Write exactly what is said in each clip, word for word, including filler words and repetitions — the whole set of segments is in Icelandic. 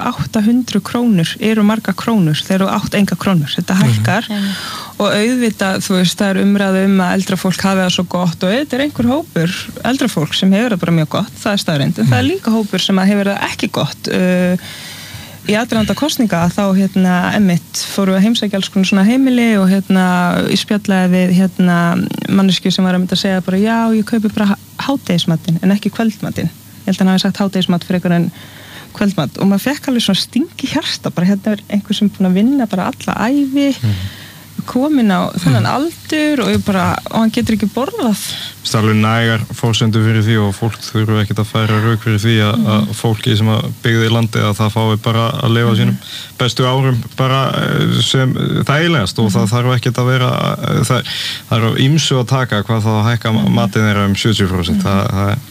átta hundruð krónur eru marga krónur þegar þú átt enga krónur, þetta hækkar mm. og auðvitað, þú veist, það er umræða um að eldra fólk hafi það svo gott og þetta er einhver hópur eldra fólk sem hefur það bara mjög gott, það er staðreynd, en mm. það er líka hópur sem hefur það ekki gott. Uh, í aðdraganda kosninga þá hérna Emmitt fóru að heimsækja alls konar svona heimili og hérna í spjallaði við hérna manneskju sem var að mynda að segja bara já, ég kaupi bara hádegismatinn en ekki kvöldmatinn. Ég held að hann hafi sagt hádegismat fyrir einhvern en kvöldmat og maður fekk alveg svona stingi hjarta bara hérna er einhver sem búin að vinna bara alla ævi mm. komin á þennan mm. aldur og, bara, og hann getur ekki borðað. Það er alveg nægar fórsendur fyrir því og fólk þurfu ekkert að færa rauk fyrir því að, mm. að fólki sem byggði í landi að það fái bara að lifa mm. sínum bestu árum bara sem þægilegast og mm. það þarf ekkert að vera það, það er á ýmsu að taka hvað þá hækka mm. matinn þeirra um sjötíu prósent mm. það, það er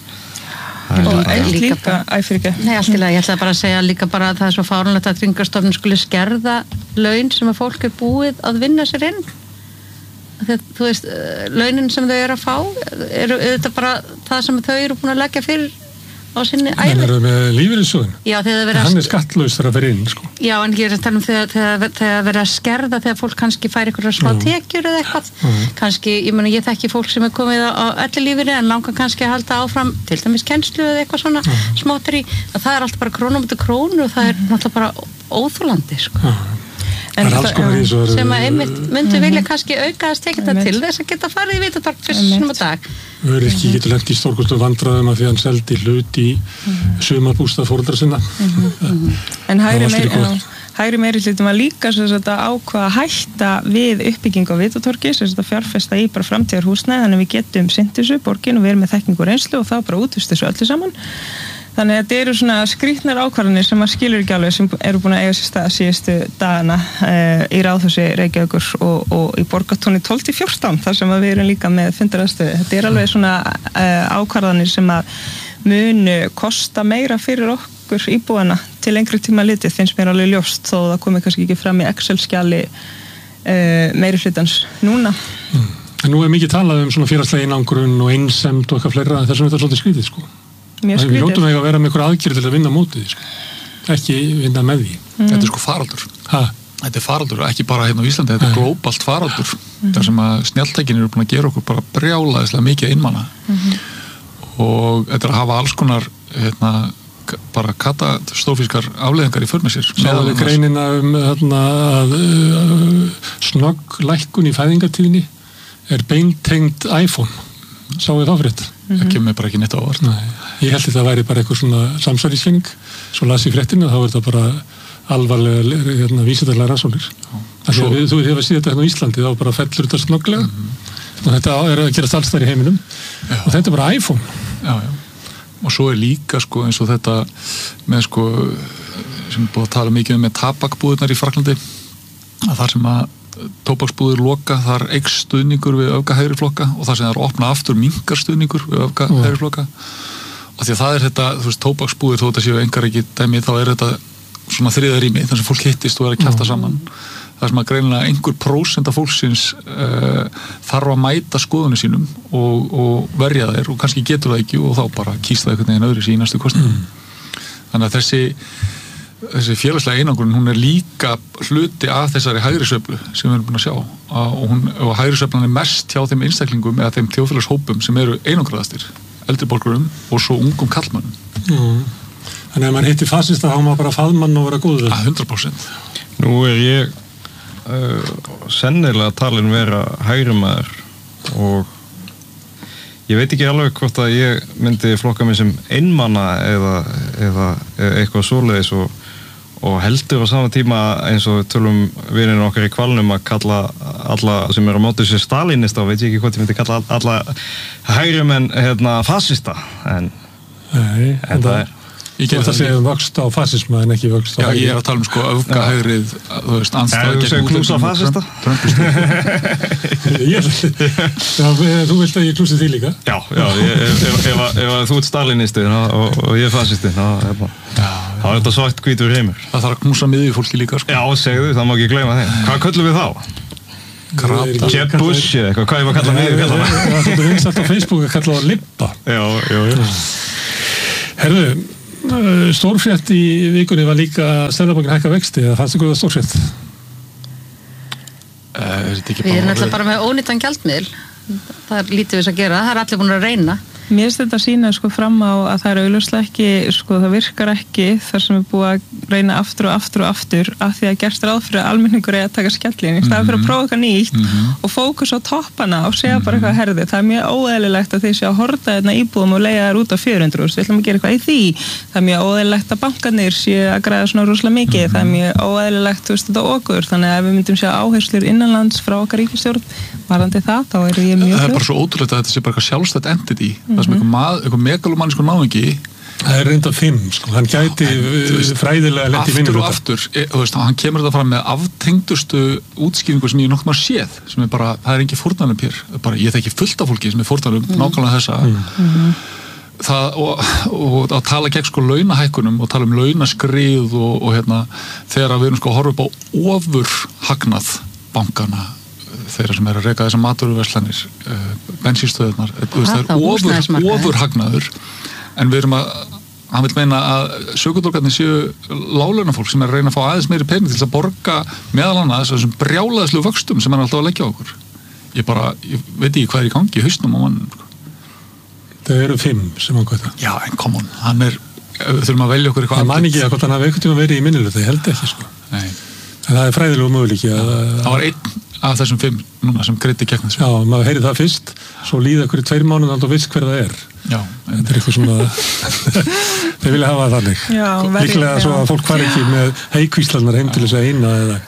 og eitt líka, æfyrir ekki. Nei, allt í lagi, ég ætla bara að segja líka bara að það er svo fáránlegt að Tryggingastofnun skuli skerða laun sem að fólk er búið að vinna sér inn. Þegar, þú veist, launin sem þau eru að fá eru þetta bara það sem þau eru búin að leggja fyrir á sinni ævi. En eru með lífeyrissjóðinn? Já, þegar það verið að... Hann er skattlaus þegar það verið inn, sko. Já, en ég er að tala um þegar, þegar, þegar verið að skerða þegar fólk kannski fær einhverja smá tekjur eða eitthvað. Mm. Kannski, ég meni, ég þekki fólk sem er komið á ellilífeyri en langar kannski að halda áfram til dæmis kennslu eða eitthvað svona mm. smáttur í. Það er alltaf bara krónu mútið krónu og það er náttúrulega bara óþolandi, sko. Mm. En það, það, sem að einmitt myndi vilja kannski auka að stekja þetta til þess að geta farið í Vitatorg fyrst sem að dag. Öryrki getur lent í stórkostu vandræðum að því hann seldi hlut í sumarbústað foreldra sinna. Mm-hmm. En hægri meiri, hægri meiri hlutum að líka svo að ákvaða að hætta við uppbygging á Vitatorgi, svo að fjárfesta í bara framtíðar húsnæði, þannig að við getum sinnt þessu borgin og við erum með þekkingu og reynslu og þá bara útvist þessu öllu saman. Þannig að þetta eru svona skrýtnar ákvarðanir sem maður skilur ekki alveg sem eru búin að eiga sér stað síðustu dagana uh, í Ráðhúsi Reykjavíkur og, og í Borgartúni tólf til fjórtán þar sem við erum líka með fundaraðstöðu. Þetta er alveg svona uh, ákvarðanir sem að munu kosta meira fyrir okkur íbúana til lengri tíma litið finnst mér alveg ljóst þó það komi kannski ekki fram í Excel-skjali uh, meiri hlutans núna. Mm. En nú er mikið talað um svona félagslega einangrun og einsemd og eitthvað fleira þess að þetta er svolítið skrítið, sko. Við lótum ekki að vera með einhver aðgerð til að vinna mótið, sko. Ekki vinna með því. Mm. Þetta er sko faraldur. Ha? Þetta er faraldur, ekki bara hérna á Íslandi, þetta er glóbalt faraldur. Mm. Þar sem að snjalltækin eru búin að gera okkur bara brjálæðislega mikið einmanna. Mm-hmm. Og þetta er að hafa alls konar hérna, bara katastófískar afleiðingar í för með sér. Sáðu við greinina um hérna, að uh, snögg lækkun í fæðingatíðinni er beintengt iPhone. Sáðu við þá fyrir þetta? Mm-hmm. Það kemur bara ekki neitt á óvart. Nei, ég held að það væri bara eitthvað svona samsæriskenning, svo las ég fréttinu og þá er þetta bara alvarlega hérna, vísindalega rannsóknir. Svo... Við, þú hefur síðan þetta hérna á Íslandi, þá bara fellur þetta snögglega mm-hmm. og þetta er að gerast alls þar í heiminum já. Og þetta er bara iPhone. Já, já. Og svo er líka sko eins og þetta með sko, sem er búið að tala mikið um með tabakbúðirnar í Fraklandi, að þar sem að tóbaksbúðir loka, þar eykst stuðningur við öfga hægri flokka og það sem það er að opna aftur minkar stuðningur við öfga mm. hægri flokka og því að það er þetta, þú veist, tóbaksbúðir þó þetta séu engar ekki dæmi, þá er þetta svona þriða rými, þar sem fólk hittist og er að kjafta mm. saman, þar sem að greinilega einhver prósent af fólksins uh, þarf að mæta skoðunni sínum og, og verja þær og kannski getur það ekki og þá bara kýst það einhvern veginn öðru í næstu kostningum. Mm. Þannig að þessi þessi félagslega einangrun, hún er líka hluti af þessari hægri sveiflu sem við erum búin að sjá og, hún, og hægri sveiflan er mest hjá þeim einstaklingum eða þeim þjóðfélagshópum sem eru einangraðastir, eldri borgurum og svo ungum kallmönnum. Mm. Þannig að ef mann hittir fasista þá má bara faðmann og vera góður. Að hundrað prósent. Nú er ég uh, sennilega talin vera hægri maður og ég veit ekki alveg hvort að ég myndi flokka mig sem einmanna eða, eða, eða eitthvað svoleiðis og og heldur á sama tíma eins og tölum vinirinn okkar í Hvalnum að kalla alla sem eru á móti sér stalinista og veit ég ekki hvort ég myndi kalla alla hægri menn hérna fascista en, Nei, en það er Ég get að segja um vöxt á fascisma en ekki vöxt á hægri. Já, ég er að tala um sko öfga hægrið, þú veist, andstæða gegn klúsa fascista. Þú vilt að ég klúsi því líka? Já, já, ef þú ert stalinisti og ég er fascisti, þá er þetta svart hvítur heimur. Það þarf að knúsa miðju fólki líka, sko. Já, segðu, það má ekki gleyma þeim. Hvað köllum við þá? Krata. Jeb Bush eða eitthvað, hvað er að kalla miðju? Það er þetta finnst á Facebook að kalla það Libba. Já, já, já. Herðu, Stórfrétt í vikunni var líka að Seðlabankinn hækka vexti, eða fannst ykkur það stórfrétt? Uh, Við erum alltaf bara með ónýtan gjaldmiðil. Það er lítið við að gera, það er allir búin að reyna. Mér finnst þetta sína sko fram á að það er augljóslega ekki, sko það virkar ekki þar sem er búið að reyna aftur og aftur og aftur af því að gerst ráð fyrir að almenningur er að taka skellin í staðan fyrir að prófa eitthvað nýtt Mhm. og fókus á toppana og segja bara eitthvað herði. Það er mjög óeðlilegt að þið sé að horta hérna íbúðum og leiða þær út á fjögur hundruð þúsund. Við ætlum að gera eitthvað í því. Það er mjög óeðlilegt að bankarnir sé að græða svona rosalega mikið. Það er mjög óeðlilegt, þú veist, þetta okkur. Þannig að ef við myndum sjá áherslur innanlands frá okkar ríkisstjórn varðandi það, þá er ég mjög Það er glöð. bara svo ótrúlegt að þetta sé bara eitthvað sjálfstætt entity, það sem eitthvað, mað, eitthvað megalomanniskur náungi Það er reynda fimm, sko, hann gæti veist, fræðilega lent í aftur og minnihluta. aftur, e, þú veist, hann kemur þetta fram með aftengdustu útskýringu sem ég nokkuð maður séð, sem er bara, það er engin fórnarlömb hér, bara, ég þekki fullt af fólki sem er fórnarlömb, mm. nákvæmlega þessa Mm. það, og, og að tala gegn sko launahækkunum og tala um launaskrið og, og hérna, þegar við erum sko að horfa upp á ofur hagnað bankana, þeirra sem er að reka þessar matvöruverslanir, uh, bensínstöðunar, það er ofur, ofur hagnaður, en við erum að, hann vil meina að sökudólgarnir séu láglaunafólk sem er að reyna að fá aðeins meiri pening til þess að borga meðal annars þessum brjálaðislu vöxtum sem hann er alltaf að leggja á okkur. Ég bara, ég veit ekki hvað er í gangi í hausnum á mannum. Það eru fimm sem hann gæta. Já, en come on, hann er, við þurfum að velja okkur eitthvað. Það man ekki að hvort hann hafi einhvern tíma verið í minnihluta, ég held ekki, sko. Nei. En það er fræðilegu möguleiki að... Það var einn af þessum fimm núna sem greiddi gegn þessu. Já, maður heyri það fyrst, svo líða ykkur í tveir mánuð og viss hver það er. Já. Þetta er eitthvað svona... Þeir vilja hafa það þannig. Já, verið, líklega já. svo að fólk fari ekki með heikvíslarnar heim til þess að eina eða...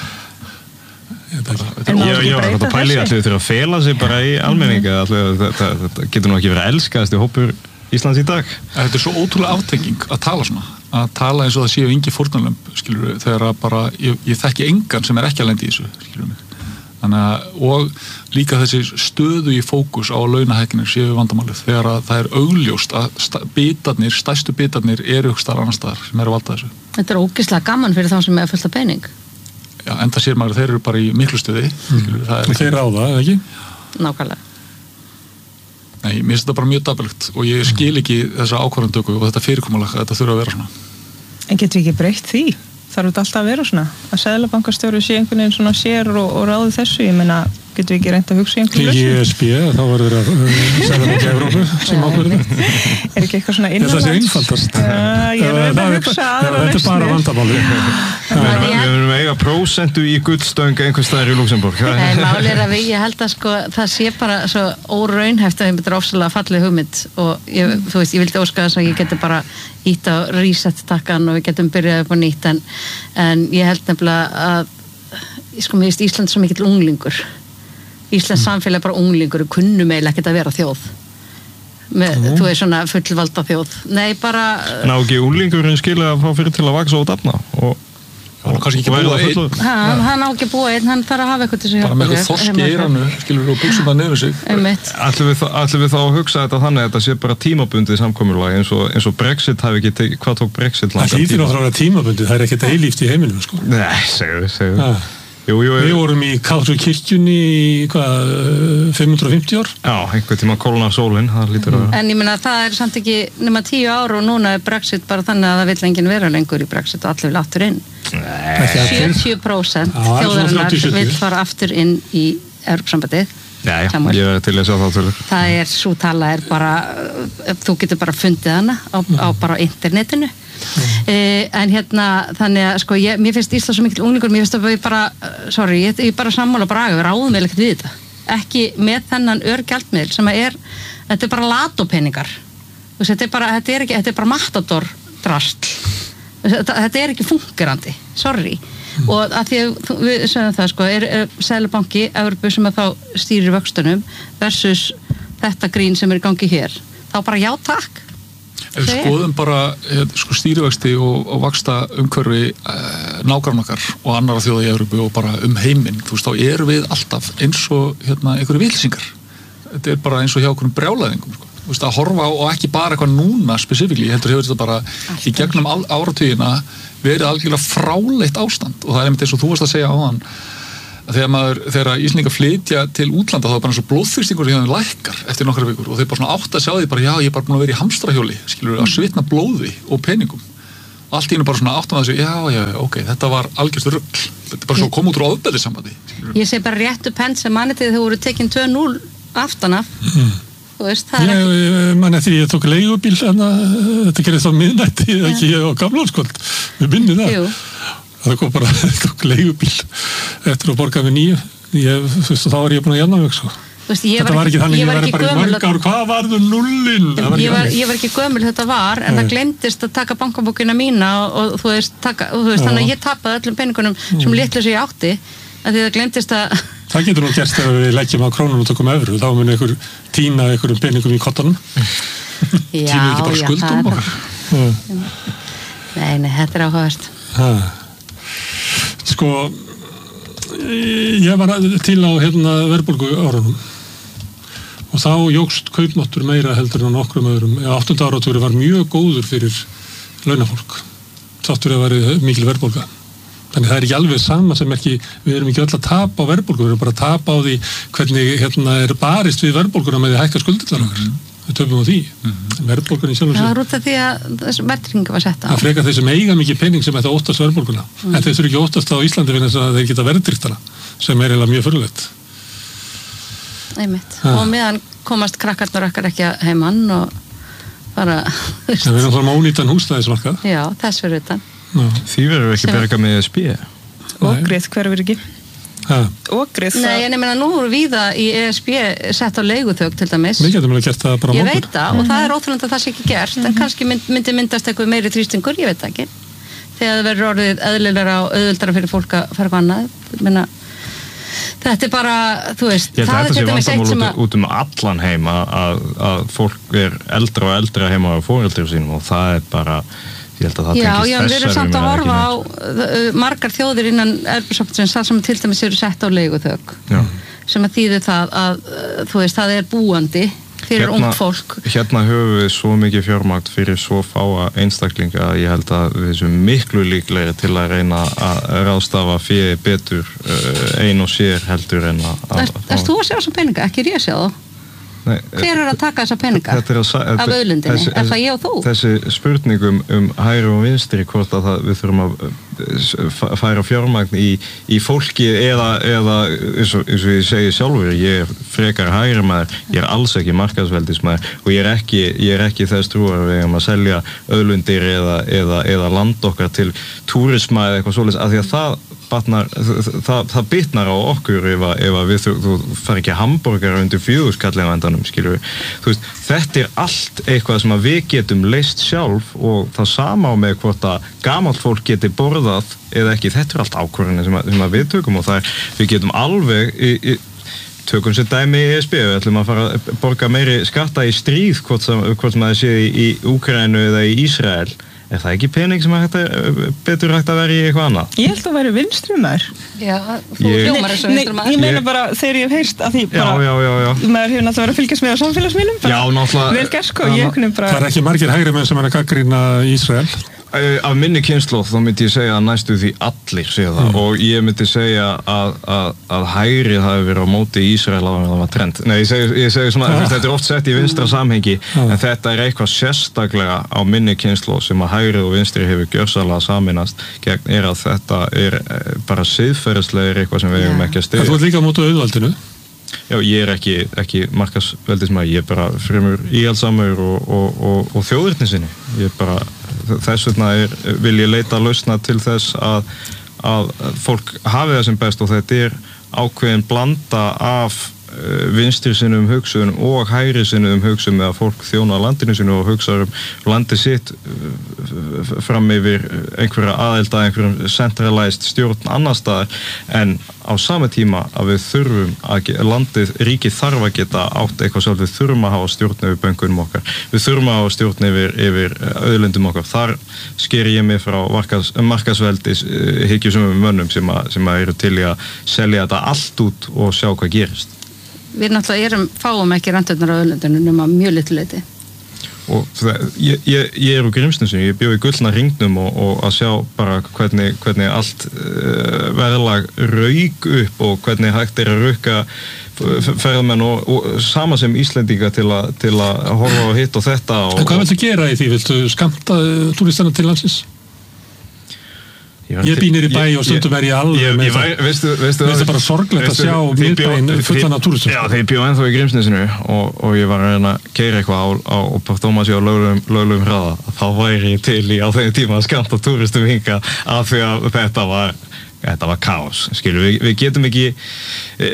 Ég veit ekki. En má Ég, ekki ég var breyta hægt að pæli þessu? allir þurfa að fela sig bara í almenninga, allir, þetta, þetta getur nú ekki verið elskaðasti hópur Íslands í dag. Þetta er svo ótrúlega áttenging að tala svona, að tala eins og það séu engi fórnarlömb, skilur við, þegar að bara, ég, ég þekki engan sem er ekki að lendi í þessu, skilur við. Þannig að, og líka þessi stöðu í fókus á launahækkinir séu vandamálið, þegar að það er augljóst að sta, bitarnir, stærstu bitarnir eru ykkur starf annar staðar sem eru að valda þessu. Þetta er ógeðslega gaman fyrir þá sem er fullt af pening. Já, enda sér maður að þeir eru bara í miklu stuði, skilur við, það er Og þeir ráða, eða ekki? Nákvæmlega. Nei, mér finnst þetta bara mjög dabalegt og ég skil ekki þessa ákvarðandöku og þetta fyrirkomulag að þetta þurfa að vera svona. En getur við ekki breytt því? Þarf þetta alltaf að vera svona? Að seðlabankastjóri sé einhvern veginn svona sér og, og ráði þessu? Ég meina, getur við ekki reynt að hugsa í einhverju Í lausnum? E S B, þá verður það Seðlabanki Evrópu sem ákveður þetta. Er ekki eitthvað svona Þetta innanlands? sé einfaldast. Já, ég er að Það- hugsa það- aðra Þetta er bara lausnir. vandamáli. Við við erum eiga prósentu í guldstöng einhvers staðar í Luxemburg. Nei, máli er að við, ég held að sko, það sé bara svo óraunhæft að þetta er ofsalega fallið hugmynd og ég, þú veist, ég vildi óska þess að ég geti bara ítt á reset-takkan og við getum byrjað upp á nýtt en, en ég held nefnilega að sko, mér finnst Ísland svo mikill unglingur. Íslands samfélag er bara unglingur og kunnum eiginlega ekkert að vera þjóð. Með, Mm. þú veist svona fullvalda þjóð. Nei, bara En á ekki úlingurinn skilja að fá fyrir til að vaksa og dafna og, Hann á kannski ekki og verða búa einn. fullorðinn. hann, hann á ekki að búa einn, hann þarf að hafa eitthvað til þess að Bara með eitthvað þorski í eiranu, skilur við, og buxum það niður sig. Einmitt. Ætlum við, þá- ætlum við þá að hugsa þetta þannig að þetta sé bara tímabundið samkomulag eins og, eins og Brexit hafi ekki tekið, hvað tók Brexit Það langan hlýtur náttúrulega að vera tímabundið, það er ekkert eilíft í heiminum, sko. Nei, segðu, segðu. Ah. Jú, jú, Við vorum í Káttúr kirkjunni í, hvað, fimm hundruð og fimmtíu ár? já, einhvern tíma kólnar sólinn, það lítur að vera. En ég meina það er samt ekki nema tíu ára og núna er Brexit bara þannig að það vill enginn vera lengur í Brexit og allir vil aftur inn. Ekki allir. sjötíu prósent Já, það er svona þjóðarinnar þrjátíu til sjötíu. vill fara aftur inn í Evrópusambandið. Já, já, Samuel. ég er til að sjá þá til. Það er, svo tala er bara, uh, þú getur bara fundið hana á, á bara internetinu. Eh, en hérna, þannig að sko, ég, mér finnst Ísland svo mikil unglingur, mér finnst að við bara, uh, sorry, ég, ég bara sammála Braga, við ráðum vel ekkert við þetta. Ekki með þennan örgjaldmiðl sem að er, þetta er bara latopeningar. Þú veist, Þetta er bara, þetta er ekki, þetta er bara matador drastl. Þetta, þetta er ekki fungerandi, sorry. Og að því að þú- við sögum það sko, er, er Seðlabanki Evrópu sem að þá stýrir vöxtunum versus þetta grín sem er í gangi hér, þá bara já takk. Ef við Segir. skoðum bara eh, sko, stýrivexti og, og vaksta umhverfi eh, nágrannakar og annara þjóða í Evrópu og bara um heiminn, þú veist, þá erum við alltaf eins og hérna, einhverju vilsingar. Þetta er bara eins og hjá okkur brjálæðingum, sko. Þú veist, að horfa á og ekki bara eitthvað núna spesifíkli, heldur hefur þetta bara í gegnum áratugina verið algjörlega fráleitt ástand og það er einmitt eins og þú varst að segja áðan að þegar maður, þegar Íslendingar flytja til útlanda þá er bara eins og blóðþrýstingur hjá þeim lækkar eftir nokkra vikur og þeir bara svona átt að sjá því bara já, ég er bara búin að vera í hamstrahjóli, skilur að svitna blóði og peningum. Allt í hennu bara svona áttum að þessu, já, já, ok, þetta var algjörstu rugl. Þetta er bara svo kom út úr ofbeldissambandi. Ég segi bara réttu pent sem manni til þau voru tekin tvö núll aftan af. Mm. Þú veist, það er Ég, ekki... ég man eftir ég tók leigubíl en þetta gerist á miðnætti ja. Ekki á gamlárskvöld. Við minnum það. Jú. Það kom bara leigubíl eftir að borga við nýju. Ég, þú veist, þá var ég búin að jafna mig, sko. Veist, þetta var ekki þannig, ég ég var var bara í mörg ár, hvað varðu nullin? Var ég, var, ég var ekki gömul þetta var, en Nei. Það glemdist að taka bankabókina mína og, og þú veist, taka, og, þú veist þannig að ég tapaði öllum peningunum sem litlu sem ég átti, að því það glemdist að... Það getur nú gerst ef við leggjum á krónun og tökum evru, þá mun einhver tína einhverjum peningum í kottanum. Já, Tíma ekki bara já, skuldum okkar. Nei, nei, þetta er áhugavert. Sko, ég var til á hérna verðbólgu árunum og þá jókst kaupmáttur meira heldur en á nokkrum öðrum. áttunda áratugurinn var mjög góður fyrir launafólk. Þáttur að vera mikil verðbólga. Þannig það er ekki alveg sama sem ekki, við erum ekki öll að tapa á verðbólgu, við erum bara að tapa á því hvernig hérna er barist við verðbólguna með því hækka skuldirnar okkar. Mm. Við töfum á því. Mm. Verðbólgan í sjálfum sér. Það var út af því að þessu verðtryggingu var sett á. Það frekar þeir sem eiga mikið pening sem þetta óttast verðbólguna. Mm. En þeir þurfi ekki óttast á Íslandi fyrir þess að þeir geta verðdryktana, sem er eiginlega mjög furðulegt. Einmitt. Og meðan komast krakkarnar okkar ekki heimann og bara... Það verður náttúrulega ónýtan húsnæðismarkað. Já, þess fyrir utan. Því verður ekki berga með E S B. Ógrið, hver verður ekki? Ógrið. Nei, en ég meina nú eru víða í E S B sett á leiguþök til dæmis. Við getum alveg gert það bara á Ég morgun. veit það, og það er ótrúlega að það sé ekki gert, en kannski mynd, myndi myndast eitthvað meiri þrýstingur, ég veit það ekki. Þegar það verður orðið eðlilegra og auðveldara fyrir fólk að fara hvað annað. Ég meina, þetta er bara, þú veist, það er til dæmis eitt sem að... út um allan heim að, að fólk er eldra og eldra heima á foreldrum sínum og það er bara, ég held að það já, tengist já, við erum samt að horfa á uh, margar þjóðir innan Evrópusambandsins þar sem til dæmis eru sett á leiguþök sem að þýðir það að uh, þú veist, það er búandi fyrir hérna, ungt fólk. Hérna höfum við svo mikið fjármagn fyrir svo fáa einstaklinga að ég held að við erum miklu líklegri til að reyna að ráðstafa fyrir betur uh, ein og sér heldur en að... Erst þú að sjá þessa peninga? Ekki ég að sjá þá? Nei, hver er að taka þessa peninga að, af auðlundinni? Þessi, er það ég og þú? Þessi spurningum um hægri og vinstri hvort að það, við þurfum að færa fjármagn í, í fólki eða, eða eins, og, eins og ég segi sjálfur, ég er frekar hægri maður, ég er alls ekki markaðsveldismaður og ég er ekki, ég er ekki þess trúar við um að selja auðlundir eða, eða, eða land okkar til túrisma eða eitthvað svoleiðis, af því að það Batnar, það, það bitnar á okkur ef að, ef að við, þú, þú fær ekki hambúrgar undir fjögurskallið á endanum, skilur við. Þú veist, þetta er allt eitthvað sem að við getum leyst sjálf og það sama á með hvort að gamalt fólk geti borðað eða ekki, þetta er allt ákvörðinni sem, sem að við tökum og það er, við getum alveg í, í, tökum sér dæmi í E S B, við ætlum að fara að borga meiri skatta í stríð hvort sem, hvort sem það sé í, í Úkraínu eða í Ísrael. Er það ekki pening sem hægt að, betur hægt að vera í eitthvað annað? Ég held að vera vinstrumar. Já, þú hljómar þessu vinstrumar. Ég meina bara, þegar ég hef heyrst að því bara... Já, já, já, já. Maður hefur náttúrulega verið að fylgjast með á samfélagsmiðlum. Já, náttúrulega... Vel gert, sko, ég kunni bara... Það er ekki margir hægri menn sem er að gagnrýna Ísrael. Af minni kynslóð þá myndi ég segja að næstu því allir segja það mm. og ég myndi segja að, að, að hægrið hafi verið á móti í Ísrael á að það var trend. Nei, ég segi, ég segi svona, ja. Þetta er oft sett í vinstra samhengi ja. En þetta er eitthvað sérstaklega á minni kynslóð sem að hægrið og vinstri hefur gjörsamlega saminast gegn er að þetta er bara siðferðislega eitthvað sem við hefum ja. Ekki að styðja. Það var líka á móti auðvaldinu? Já, ég er ekki, ekki markaðsveldismæður, ég er bara fremur íhaldsamur og, og, og, og þjóðirni sinni. Ég er bara, þess vegna er, vil ég leita lausna til þess að, að fólk hafi það sem best og þetta er ákveðin blanda af vinstri sinnum hugsun og hægri sinnum hugsun með að fólk þjóna landinu sinu og hugsa um landi sitt fram yfir einhverja aðelda, einhverjum centralized stjórn annar staðar en á sama tíma að við þurfum að landið, ríkið þarf að geta átt eitthvað sjálf, við þurfum að hafa stjórn yfir bönkunum okkar, við þurfum að hafa stjórn yfir, yfir auðlundum okkar, þar sker ég mig frá markas, markasveldis hyggjusumum mönnum sem, að, sem að eru til í að selja þetta allt út og sjá hvað gerist. Við náttúrulega erum, fáum ekki randurnar á auðlundinu nema mjög litlu leyti. og það, ég, ég, ég er úr Grímsnesi, ég bjó í gullna hringnum og, og að sjá bara hvernig, hvernig allt uh, verðlag rauk upp og hvernig hægt er að rukka ferðamenn og, og sama sem Íslendinga til, a, til að horfa á hitt og þetta og, en hvað viltu gera í því? Viltu skamta túristana til landsins? Ég, ég bý nýri bæ og stundum er ég alveg ég, ég, ég, veistu, veistu það er bara sorglegt að sjá miðbæinn fullan af túristum. Já, þegar ég bjó ennþá í Grímsnesinu og, og ég var að reyna að keyra eitthvað á, á, á Partómasi á löglegum hraða, þá væri ég til í á þeim tíma að skamta túristum hinga af því að þetta var þetta var kaos, skilur, við, við getum ekki e,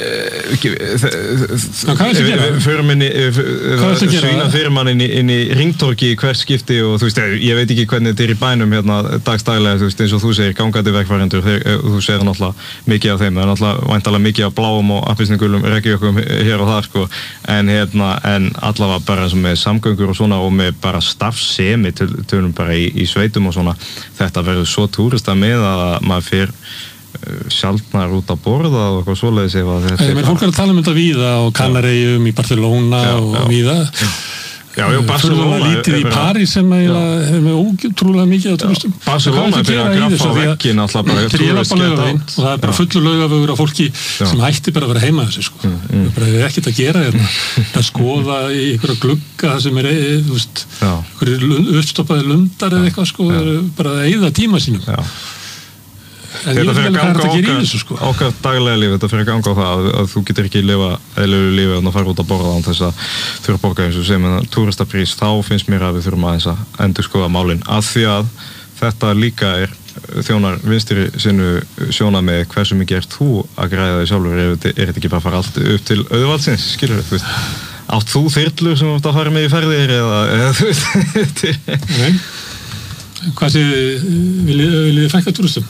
við förum inn í svína fyrir mann inn í, inn í ringtorki í hvert skipti og þú veist, ég veit ekki hvernig þetta er í bænum hérna dagstælega, þú veist, eins og þú segir gangandi vegfarendur, þú segir náttúrulega mikið af þeim, það er náttúrulega væntalega mikið af bláum og appelsínugulum reykjökum hér og þar sko, en hérna, en allavega bara eins og með samgöngur og svona og með bara starfsemi tölum bara í, í sveitum og svona, þetta verður svo túrista með að maður fyrir sjaldnar út að borða og eitthvað svoleiðis ef að þetta er fólk er að tala um þetta víða og Kanaríum í Barcelona já, og já. Víða já, já, Barcelona lítið í París sem er með ótrúlega mikið á túristum Barcelona er byrjað að graffa á veggin alltaf bara tourist get out og það er bara fullur laugavögur af fólki já. Sem hætti bara að vera heima þessu sko. mm, mm. það er ekkert að gera hérna að skoða í einhverja glugga það sem er, þú veist einhverjir uppstoppaði lundar eða eitthvað sko, bara að eyða tíma sínum já. En þetta fyrir að ganga okkar, þessu, sko. okkar daglega lífi, þetta fyrir að ganga á það að, að þú getur ekki lifa eðlilegu lífi og fara út að borða án þess að þurfa að borga eins og sem en túristaprís, þá finnst mér að við þurfum aðeins að endurskoða málin að því að þetta líka er þjónar vinstri sinu sjónarmið hversu mikið ert þú að græða þig sjálfur er, er þetta ekki bara að fara allt upp til auðvaldsins, skilur þú veist átt þú þyrlur sem þú ert að fara með í ferðir eða, eða þú veist Nei, hvað sé viljið þið fækka túristum?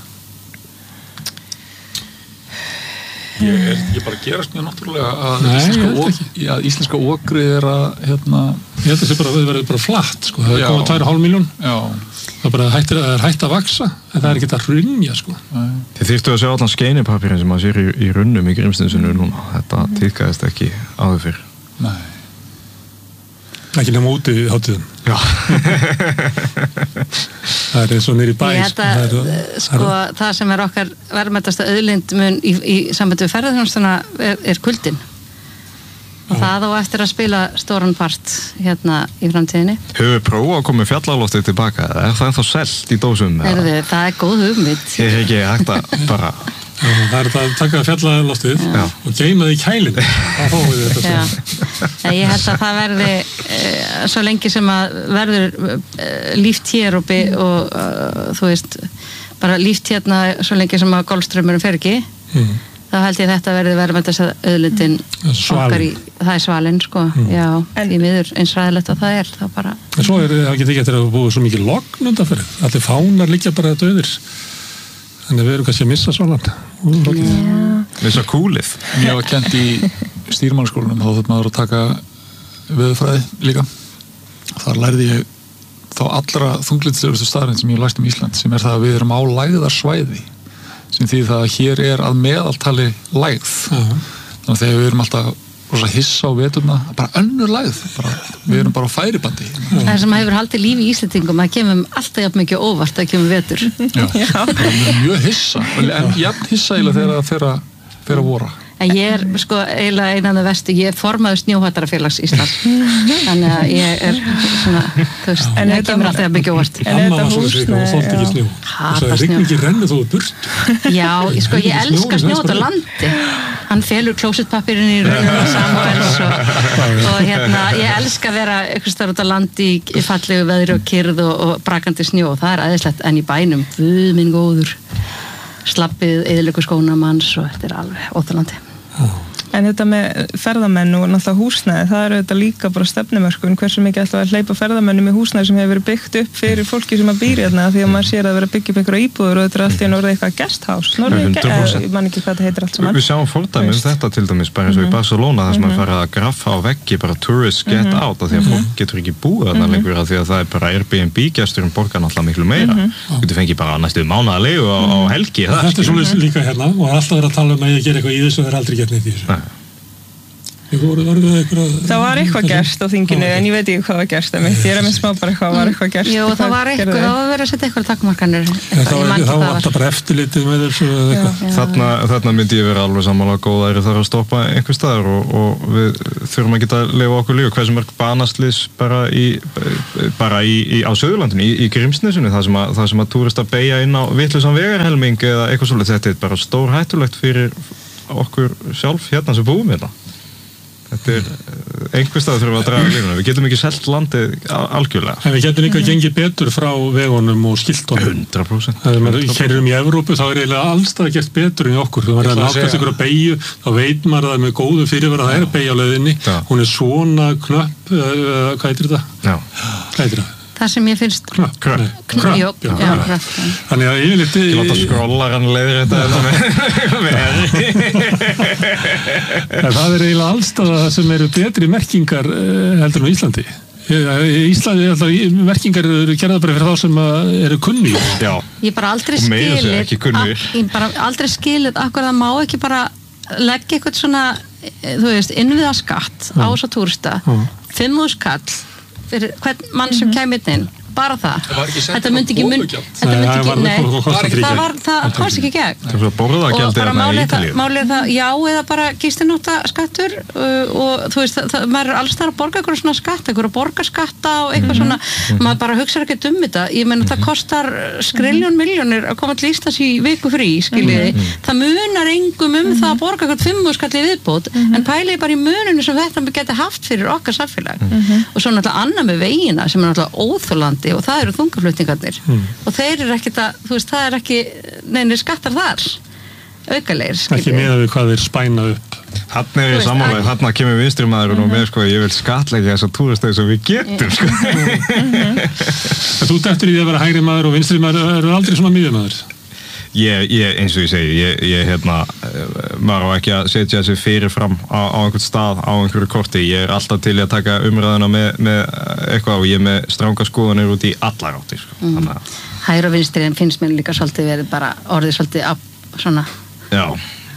Ég, er, ég bara gerast mjög náttúrulega að Nei, íslenska, ok, ja, íslenska okrið er að hérna ég held að það verður bara flatt sko. það er komið tvær og hálf milljón það er bara hægt, er hægt að vaksa en það er ekki að hrunja sko. Þið þyrftu að sjá allan skeinipapirinn sem maður sér í, í runnum í Grímsnesinu núna þetta mm. tíðkaðist ekki áður fyrr Nei ekki nema úti í hátíðum já það er eins og nýri bæ ég held að það, er, sko, það, er, það sem er okkar verðmætasta auðlind mun í, í sambandi við ferðarþjónustuna er, er kuldin og það á eftir að spila stóran part hérna í framtíðinni Höfum við prófað að koma fjallaloftið tilbaka er það ennþá selt í dósum? Erðu, það er góð hugmynd ég er ekki hægt að bara Já, það er það að taka fjallaloftið og geyma það í kælinu þá fáum við þetta Já, ég held að það verði uh, svo lengi sem að verður uh, líft hér og, og uh, þú veist, bara líft hérna svo lengi sem að golfströmmurum fer ekki mm. þá held ég þetta verði verið með þess að auðlindin okkar í, það er svalinn sko, mm. já, en, í miður eins ræðilegt að það er, þá bara en svo er það ekki eftir að búið svo mikið logn undanferð, allir fánar liggja bara döðir þannig við erum kannski að missa svona missa kúlið Mér var kent í stýrimannaskólanum þá þurfti maður að taka veðurfræði líka þar lærði ég þá allra þunglindislegustu staðarinn sem ég læst um Ísland sem er það að við erum á lægðarsvæði sem því það hér er að meðaltali lægð uh-huh. þannig að þegar við erum alltaf rosa hissa á veturna, bara önnur lægð bara, við erum bara á færibandi Það sem hefur haldið lífi í Íslendingum að kemum alltaf jafn mikið óvart að kemur vetur Já, við erum mjög hissa en jafn hissa eiginlega þegar það fer að, fer að vora En ég er sko eiginlega einan af vestu, ég er formaður snjóhættarafélags Íslands þannig að ég er svona, þú veist, en það kemur alltaf jafn mikið óvart En þetta húsnæði Það er ekki rennu þó burt Já, sko ég elska snjó út á landi hann felur klósettpappirinn í raunina Samuels og, og hérna, ég elska að vera eitthvað starf út á landi í, í fallegu veðri og kyrð og, og brakandi snjó, það er aðeinslegt en í bænum, guð minn góður slappið, eðilegu skónamanns og þetta er alveg óþolandi En þetta með ferðamenn og náttúrulega húsnæði, það eru þetta líka bara stefnumörkun, hversu mikið ætla að hleypa ferðamennum í húsnæði sem hefur verið byggt upp fyrir fólki sem að býr hérna, því að maður sér að vera að byggja upp einhverja íbúður og þetta er alltaf í norðið eitthvað guesthouse, norðið, ég man ekki hvað þetta heitir allt saman. Við sjáum fordæmi um þetta til dæmis, bara eins og í Barcelona, þar sem maður fara að graffa á veggi, bara tourists get mm-hmm. out, af því að fólk getur ekki búið þarna mm-hmm. lengur, af því að það er bara Airbnb-gesturinn borgar náttúrulega miklu meira. Mm-hmm. Þú fengir bara næstu mánaðarleigu á, á helgi. Þetta er svolítið líka hérna og alltaf er að tala um að ég ger eitthvað í þessu og það er aldrei gert neitt í þessu. Það var eitthvað gerst á þinginu en ég veit ekki hvað var gerst ég er að minn smá bara eitthvað var eitthvað gerst Jú, það var eitthvað, það var verið að setja eitthvað takmarkanir Það var alltaf bara eftirlitið með þessu Þarna myndi ég vera alveg sammála góðæri þar að stoppa einhver staðar og, og við þurfum að geta að lifa okkur líka hversu mörg banaslys bara í bara í, í á Suðurlandinu, í, í Grímsnesinu það sem að, það sem að túristar beygja inn á vitlausan vegarhelming eða eitthvað svolítið þetta er bara stór hættulegt fyrir okkur sjálf hérna sem búum hérna Þetta er einhver stað þurfum að draga línuna. Við getum ekki selt landið algjörlega. En við getum líka að gengið betur frá vegunum og skiltunum. hundrað prósent. Þegar við keyrum í Evrópu þá er eiginlega allstað gert betur en í okkur. Þegar maður er að nálgast ykkur að beygju, þá veit maður að það er með góðu fyrirvara að það er að beygja á leiðinni. Hún er svona knöpp, uh, hvað heitir þetta? Já. Hvað heitir það? Það sem ég finnst Knöpp. Knöpp. Knöpp. Já, knöpp. Þannig að ég liti... Ég láta skrolla hann leiðir þetta með Það er eiginlega allstað sem eru betri merkingar heldur en á Íslandi. Í Íslandi er alltaf merkingar eru gerða bara fyrir þá sem eru kunni. Já. Ég bara aldrei skilið Ég bara aldrei skilið akkur það má ekki bara leggja eitthvað svona þú veist, innviða skatt á þessa túrista fimm þúsund kall fyrir hvern mann sem kemur inn bara það. Þetta myndi ekki mun þetta myndi ekki, nei það var, það kosti ekki gegn Það er svo borðagjaldið þarna í Ítalíu Málið það, já, eða bara gistinótta skattur og þú veist, það, maður er alls þar að borga eitthvað svona skatt, eitthvað að borga skatta og eitthvað svona, maður bara hugsa ekki um þetta ég meina það kostar skriljón miljónir að koma til Íslands í viku frí skiljiði, það munar engum um það að borga eitthvað fimm þúsund kall í viðbót en pælið bara í muninu sem þetta geti haft fyrir okkar samfélag og svo náttúrulega annað með vegina sem er náttúrulega óþolandi og það eru þungaflutningarnir mm. og þeir eru ekkert að, þú veist, það er ekki neinir skattar þar aukalegir, skiljið. Ekki meða við hvað þeir spæna upp. Þarna er ég samanlega, þarna kemur vinstri maðurinn og mér sko, ég vil skatleggja þessar túristæði sem við getum, sko. Þú dettur í því að vera hægri maður og vinstri maður eru aldrei svona miðjum maður? Ég, ég, eins og ég segi, ég, ég hérna, maður á ekki að setja þessi fyrirfram á, á einhvern stað, á einhverju korti. Ég er alltaf til að taka umræðuna með, með eitthvað og ég er með stranga skoðanir út í allar áttir. Sko. Mm. Hægri og vinstri en finnst mér líka svolítið verið bara orðið svolítið ab, svona... Já.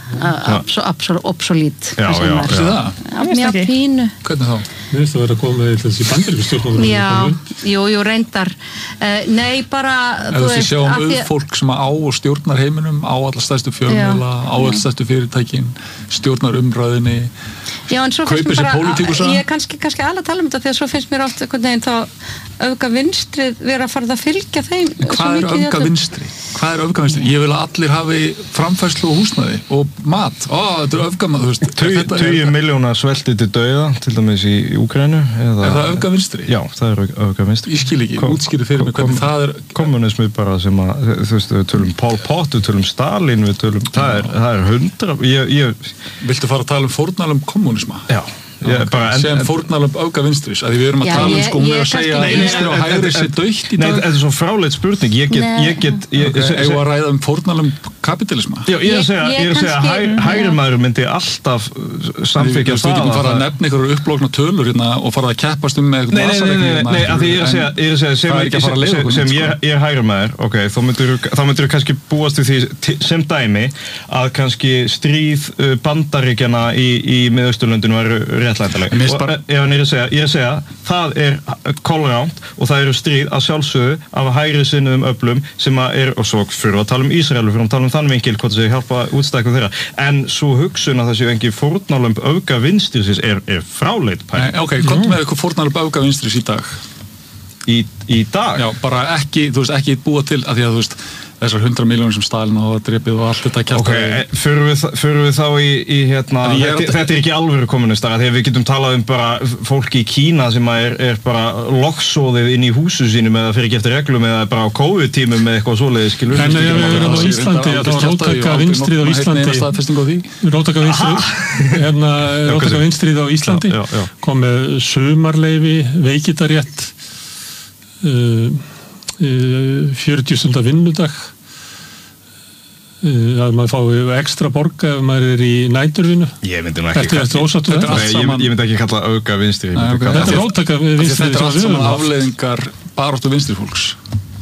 Absolutt obsolít. Já, já, já. Mjög pínu. Hvernig þá? Mér finnst það verið að koma með þessi bandarísku stjórnmálum. Já, jú, jú, reyndar. Uh, nei, bara, þú veist... Ef þú sjáum auð fólk sem á og stjórnar heiminum, á alla stærstu fjölmiðla, á alla stærstu fyrirtækin, stjórnar umræðinni, já, en svo finnst mér bara, ég er kannski, kannski alveg að tala um þetta, því að svo finnst mér oft einhvern veginn þá öfga vinstrið vera að fara að fylgja þeim. Hvað er öfga vinstri? Hvað er öfga vinstri? Ég vil að allir hafi framfærslu og húsnæði og mat. Ó, þetta er öfga maður, þú veist. Tugi miljóna svelti til dauða, til dæmis í Úkraínu. Er það öfga vinstri? Já, það er öfga vinstri. Ég skil ekki, útskýri fyrir mig hvernig það er... Kommunismi bara sem að, þú veist, við tölum Pol Pot, við tölum Stalin, við tölum, það er, það er hundra, ég, ég... Viltu fara að tala um fórnarlömb kommunisma? Já. Ég, bara, en, sem fórnarlömb öfga vinstris að því við erum að já, tala um sko með að segja að vinstri og hægri sé dautt í dag. Nei, þetta er svo fráleit spurning. Ég get, ég get ég, okay, ég var að ræða um fórnarlömb kapitalisma. Já, ég er að segja, ég er að segja hæg, hægri maður myndi alltaf samþykja það. Þú getum fara að nefna einhverju upplókna tölur hérna og fara að keppast um með eitthvað vasareikni hérna. Nei, af því ég er að segja, ég er að segja sem ég er hægri maður, ok, þá myndir þú kannski búast við því sem dæmi að kannski stríð Bandaríkjanna í Miðausturlöndinu væru réttlætanleg. Ég er að segja, ég er að segja, það er kolránt og það eru stríð að sjálfsögðu af hægri sinnuðum öflum sem að er, og svo fyrir að tala um Ísrael, fyrir að tala um þann vinkil, hvort það sé hjálpa útstækku þeirra, en svo hugsun að það séu engi fórnarlömb öfga vinstris er, er fráleit pæl. Ok, hvort með eitthvað fórnarlömb öfga vinstris í dag? Í, í dag? Já, bara ekki, þú veist, ekki búa til, að því að þú veist, þessar hundra miljónir sem Stalin hafa drepið og allt þetta kjafta. Ok, fyrir við, fyrir við þá í, í hérna, þetta, þetta er ekki alvöru kommunistar, þegar við getum talað um bara fólki í Kína sem er, er bara loksóðið inn í húsu sínum eða fyrir ekki eftir reglum eða bara á COVID-tímum eða eitthvað svoleiðis, skilur. En ég er á Íslandi, það var róttaka vinstrið á Íslandi, róttaka vinstrið, hérna, róttaka vinstrið á Íslandi, kom með sumarleyfi, veikitarétt, uh, fjörutíu stundar vinnudag að maður fái ekstra borga ef maður er í næturvinnu. Ég myndi nú ekki Þetta er ósáttu þetta. Nei, ég, ég myndi ekki kalla auka vinstri. Þetta er róttaka vinstri. Þetta er allt saman afleiðingar baráttu vinstri fólks.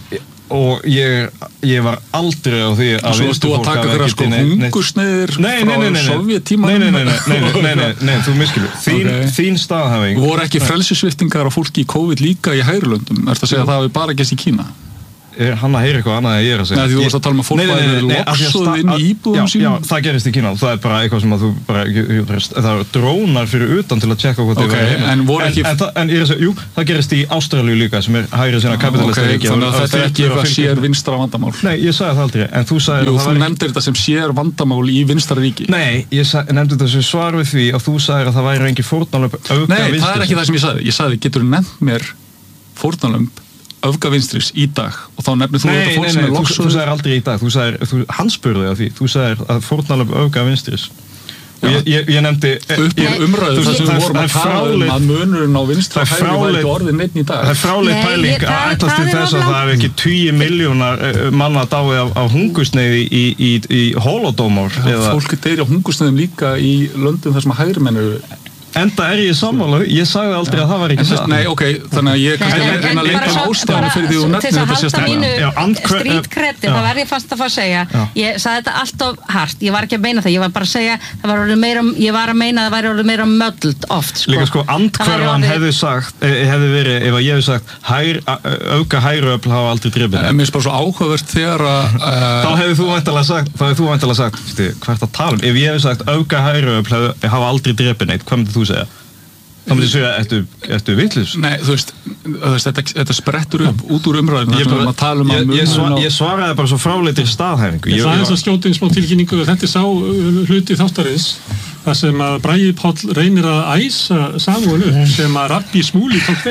og ég, ég var aldrei á því að svo varst þú að taka fyrir sko hungursneiðir frá sovjetímanum nei, nei, nei, nei, nei, nei, nei, nei, þú miskilur þín, okay. þín staðhæfing voru ekki frelsissviptingar á fólki í COVID líka í Hægrulöndum, ertu að segja að það hafi bara gæst í Kína? Er hann að heyra eitthvað annað en ég er að segja Nei, því þú varst að tala um að fólk væri verið loksuð inn í íbúðum sínum Já, það gerist í Kína, það er bara eitthvað sem að þú bara, það er drónar fyrir utan til að tjekka hvað þið okay, var en voru ekki En, en, en ég er að segja, jú, það gerist í Ástralíu líka sem er hægri sinna kapitalista ríki Þannig að þetta er ekki eitthvað sér vinstra vandamál Nei, ég sagði það aldrei, en þú sagði Jú, þú nefndir þetta sem sér vandamál í vinstra ríki Nei, ég nefndi þetta sem svar við því að þú sagðir að það væri engin fórnarlömb Nei, það er ekki það sem ég sagði Ég sagði, getur þú nefnt mér fórnarlömb öfgavinstris í dag og þá nefnir þú þetta fólk sem er loksuð þú sagðir aldrei í dag, þú sagðir hann spurði að því, þú sagðir að fórnarlömb öfgavinstris og ég, ég, ég nefndi upp í umræðu þar sem við vorum að tala um að munurinn á vinstra og hægri var ekki orðið neitt í dag það er fráleit pæling að ætlast til þess að það er ekki tugi milljónar manna dáið af, af hungusneiði í, í, í holodómor fólk deyr á hungusneiðum líka í löndum þar sem að hægri menn eru Enda er ég sammála, ég sagði aldrei að það var ekki satt. Nei, ok, þannig að ég kannski reyna að leita um ástæðan fyrir því þú nefnir þetta sérstaklega. Til að halda mínu strítkreddi, það verði ég fast að fá að segja. Ég sagði þetta alltof hart, ég var ekki að meina það, ég var bara að segja, það var orðið meira, ég var að meina að það væri orðið meira möddult oft, sko. Líka sko, andhverfan hefði sagt, hefði verið, ef ég hefði sagt, hær, auka hæruöfl hafa aldrei drifið. Mér finnst bara svo áhugavert þegar að... Þá hefði þú væntanlega sagt, þá hefði þú væntanlega sagt, hvað ert að tala um? Ef ég hefði sagt, auka hæruöfl hafa aldrei drifið neitt, hvað myndir þú segja? Þá myndi ég segja, ertu, ertu vitlaus? Nei, þú veist, þetta, þetta sprettur upp út úr umræðum þar sem við að tala um að ég, ég, svar, ég svaraði bara svo fráleitir staðhæfingu. Það er þess að skjóta einn smá tilkynningu og þetta er sá hluti þáttarins þar sem að Bragi Páll reynir að æsa Samúel upp sem að Rabbi Smúli tók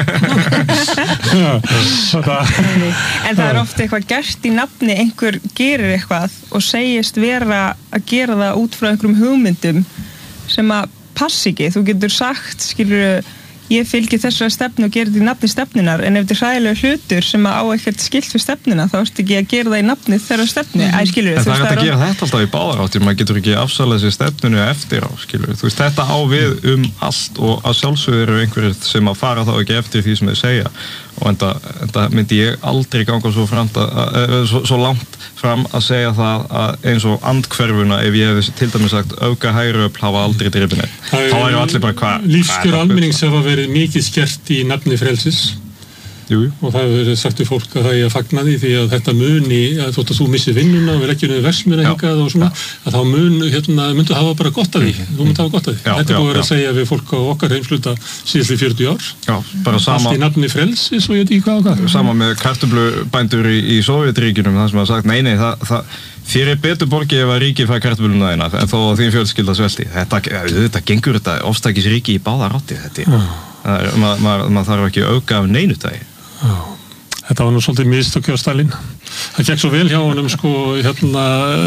þetta. En það er ofta eitthvað gert í nafni, einhver gerir eitthvað og segist vera að gera það út frá einhverjum hugmyndum sem að passi ekki, þú getur sagt, skilur, ég fylgi þessari stefnu og gerir þetta í nafni stefnunar, en ef þetta er hræðilega hlutur sem á ekkert skilt við stefnuna, þá ertu ekki að gera það í nafni þeirra stefnu, mm. æ, skilur. En það er hægt að gera þetta alltaf í báðaráttir, maður getur ekki afsalað sér stefnunu eftir á, skilur. Þú veist, þetta á við um allt og að sjálfsögur eru einhverjir sem að fara þá ekki eftir því sem þau segja og enda, enda myndi ég aldrei ganga svo, framt að, að, svo, svo langt fram að segja það að eins og andhverfuna ef ég hef til dæmis sagt auka hæruöfl hafa aldrei drifinu þá er allir bara hvað lífskjör almennings hafa verið mikið skert í nafni frelsis jú, jú. Og það hefur verið sagt við fólk að það er að fagna því því að þetta muni að þótt að þú missir vinnuna og við leggjum niður versmuna hingað og svona já. Að þá mun, hérna, myndu hafa bara gott af því þú myndu hafa gott af því já, þetta er búið að segja við fólk á okkar heimsluta síðan fjörutíu ár já, bara sama allt í nafni frelsis og ég veit ekki hvað og hvað sama með kartöflubændur í, í Sovétríkjunum það sem hafa sagt, nei, nei, það, það þér er betur borgið ef að ríkið fær kartöfluna þína en þó að þín fjölskylda svelti þetta, þetta gengur þetta ofstækisríki í báðar átti þetta er, maður ma, ma þarf ekki að auka af neinu dagi Þetta var nú svolítið mistökki á Stalin. Það gekk svo vel hjá honum sko hérna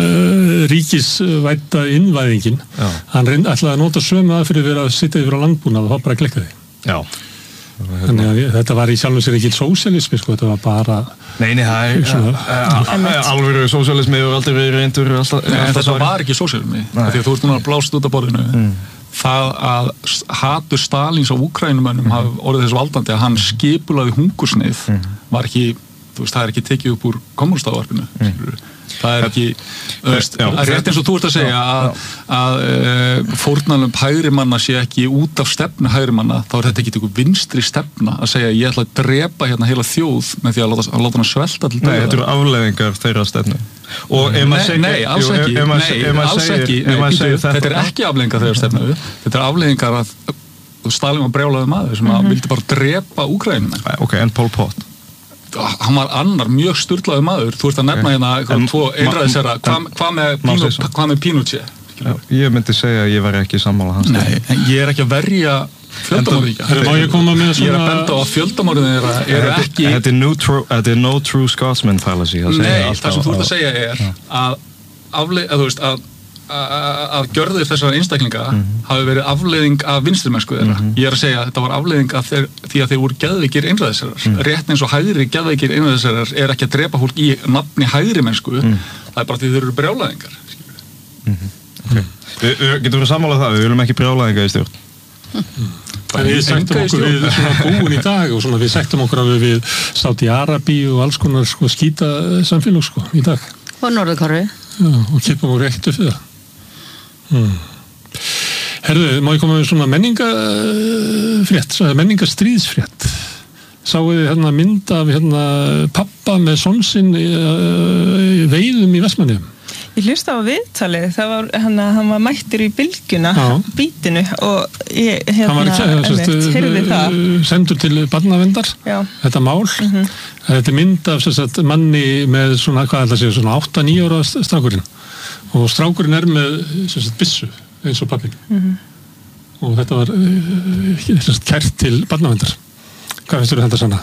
ríkisvædda innvæðingin. Já. Hann reyndi ætlaði að nota sömu aðferð fyrir að sitja yfir á landbúnað og þá bara glekka því. Já. Þannig að þetta var í sjálfum sér ekki sósíalismi sko, þetta var bara... Nei, nei, það er alvöru sósíalismi og aldrei verið reyndur alltaf... En þetta var ekki sósíalismi, því að þú ert núna að blást út af borðinu. Mm. Það að hatur Stalins á Úkrænumönnum mm. hafi orðið þessu valdandi að hann skipulaði hungursneið mm. var ekki, þú veist, það er ekki tekið upp úr kommunistávarpinu mm. það er ekki, þú veist, rétt eins og þú ert að segja að, að uh, fórnarlömb hægri manna sé ekki út af stefnu hægri manna, þá er þetta ekki einhver vinstri stefna að segja ég ætla að drepa hérna heila þjóð með því að láta, að láta hann svelta til Nei, þetta eru afleiðingar þeirra stefnu og ef maður segir Nei, alls ekki, jú, nei, seg, alls ekki nei, býtu, þetta er ekki afleiðingar þeirra stefnu þetta er afleiðingar að Stalin var brjálaður maður sem að mm -hmm. vildi bara drepa Úkrænum Ok, en Pol Pot hann var annar mjög sturlaður maður þú ert að nefna hérna okay. tvo einræðisherra hvað hva með, hva með Pinochet Já, ég myndi segja að ég var ekki sammála hans Nei, en ég er ekki að verja fjöldamorðingja ég, svona... ég er að benda á að fjöldamorðingja eru ekki Þetta er no true Scotsman fallacy Nei, það sem þú ert að segja er að afleið, að þú veist að að gjörðir þessara einstaklinga mm -hmm. hafi verið afleiðing af vinstrimennsku þeirra. Mm -hmm. Ég er að segja að þetta var afleiðing af þeir, því að þeir voru geðveikir einræðisherrar. Mm -hmm. Rétt eins og hægri geðveikir einræðisherrar er ekki að drepa fólk í nafni hægri mennsku. Mm -hmm. Það er bara því þeir eru brjálæðingar. Mm -hmm. Okay. Við, við getum við sammálað það, við viljum ekki brjálæðinga í stjórn. Við sættum okkur við svona búin í dag og svona við sættum okkur alveg við Sádi-Arabíu og alls konar sko skýta samfélag sko í dag. Og Norður-Kóreu. Já, og kippum okkur ekkert upp við það. Hmm. Herðu, má ég koma með svona menningafrétt, menningastríðsfrétt. Sáu þið hérna mynd af hérna pappa með son sinn í veiðum í Vestmannaeyjum? Ég hlusta á viðtalið, það var hann, hann var mættur í bylgjuna, já. Bítinu og ég hérna einmitt heyrði það. Sendur til barnaverndar, þetta mál. Mm-hmm. Þetta er mynd af sagt, manni með svona, hvað þetta séu, svona átta níu ára strákurinn. Og strákurinn er með sagt, byssu eins og pappin. Mm-hmm. Og þetta var sagt, kært til barnaverndar. Hvað finnst þú þetta sanna?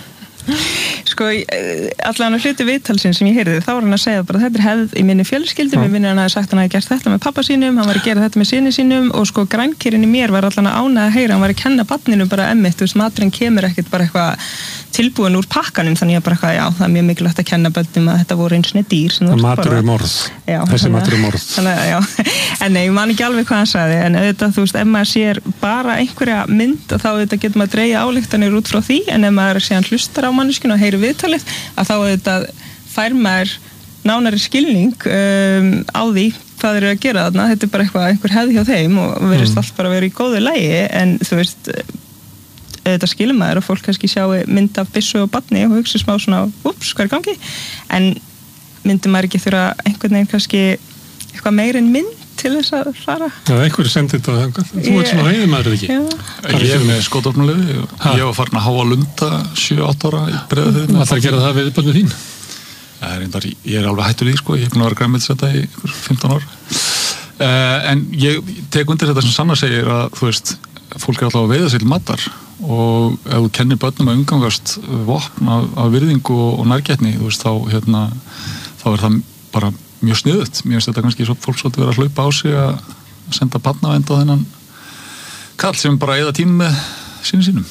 Sko, allan að hluti viðtalsinn sem ég heyrði, þá var hann að segja bara þetta er hefð í minni fjölskyldu, mér vinnur hann að sagt hann að hafa gert þetta með pappa sínum, hann var að gera þetta með syni sínum og sko grænkirinn í mér var allan að ánað að heyra, hann var að kenna barninu bara emmitt, þú veist, maturinn kemur ekkert bara eitthvað tilbúin úr pakkanum, þannig að bara eitthvað, já, það er mjög mikilvægt að kenna börnum að þetta voru eins og dýr sem þú matur er morð, já, þessi matur er morð. Þannig að, já, en nei, ég man ekki alveg hvað hann sagði, en auðvitað, þú veist, ef maður sér bara einhverja mynd, þá auðvitað getur maður að dreigja ályktanir út frá því, en ef maður síðan hlustar á manneskjuna og heyrir viðtalið, að þá auðvitað fær maður nánari skilning um, á því hvað þeir eru að gera þarna, þetta er bara eitthvað einhver hefð hjá þeim og verðist mm. allt bara að vera í góðu lagi, en þú veist, þetta skilur maður og fólk kannski sjá mynd af byssu og barni og hugsa smá svona, ups, hvað er gangi? En myndi maður ekki þurfa einhvern veginn kannski eitthvað meira en mynd til þess að fara? Já, einhverju sendið þetta á þengar. Þú ert svona veiðimaður, ekki? Já. Ég er með skotofnulegði og ha. Ég var farin að háa lunda sjö átta ára í Breiðafirði. Það þarf að gera það við börnum þín? Ja, reyndar, ég er alveg hættur í, sko. Ég er búin að vera grænmetisæta í fimmtán ár. Uh, en ég tek undir þetta sem Sanna segir að, þú veist, fólk er alltaf að veiða sér til matar og ef þú kennir börnum að umgangast vopn af, af virðingu og, og nærgætni, þú veist, þá, hérna, þá er það bara mjög sniðut. Mér finnst þetta kannski svo fólk svolítið vera að hlaupa á sig að senda barnavernd á þennan kall sem bara eyða tíma með sínum sínum.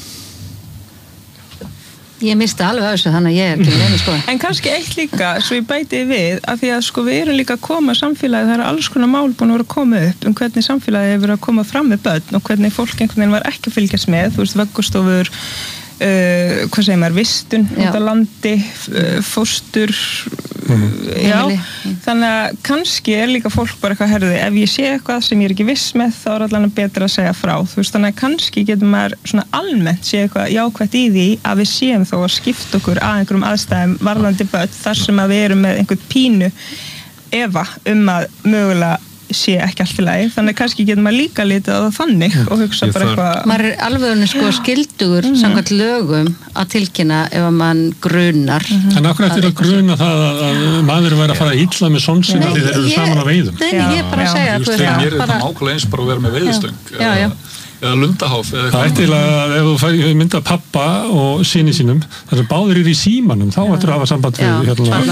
Ég misti alveg á þessu, þannig að ég er ekki með sko. En kannski eitt líka, svo ég bæti við, af því að sko við erum líka að koma samfélagi, það eru alls konar mál búin að vera að koma upp um hvernig samfélagi hefur að koma fram með börn og hvernig fólk einhvern veginn var ekki að fylgjast með, þú veist, vöggustofur, Uh, hvað segir maður, vistun út á landi, uh, fóstur mm. já, mm. þannig að kannski er líka fólk bara eitthvað herði, ef ég sé eitthvað sem ég er ekki viss með þá er allan betra að segja frá, þú veist, þannig að kannski getur maður svona almennt sé eitthvað jákvætt í því að við séum þó að skipta okkur að einhverjum aðstæðum varðandi börn þar sem að við erum með einhvern pínu efa um að mögulega sé ekki allt í lagi, þannig kannski getur maður líka litið á það þannig og hugsa bara eitthvað maður er alveg sko skildugur mm-hmm. samkvæmt lögum að tilkynna ef að mann grunar mm-hmm. En okkur eftir að gruna það að, að maður væri að fara illa með son sinna því þeir eru saman á veiðum Nei, ég er bara að segja Just þegar mér er þetta nákvæmlega eins bara að vera með veiðstöng já, já. eða lundaháf eða það ætti að ef þú færi mynda pappa og syni sínum þar sem báðir eru í símanum þá ættir að hafa samband við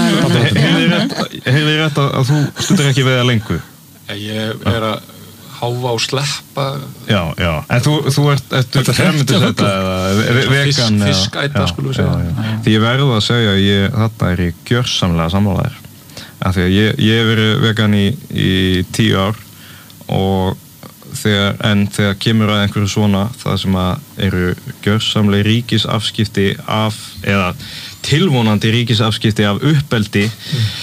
Hefði ég rétt að þú stundir ekki veiða lengur? Ég er að háfa og sleppa Já, já, en þú, þú ert eftir fermyndisæta eða vegan Fiskæta, skulum við segja Því ég verður að segja ég, þetta er ég gjörsamlega sammálaðir af því að ég, ég hef verið vegan í, í tíu ár og þegar, en þegar kemur að einhverju svona það sem að eru gjörsamlega ríkisafskipti af, eða tilvonandi ríkisafskipti af uppeldi mm.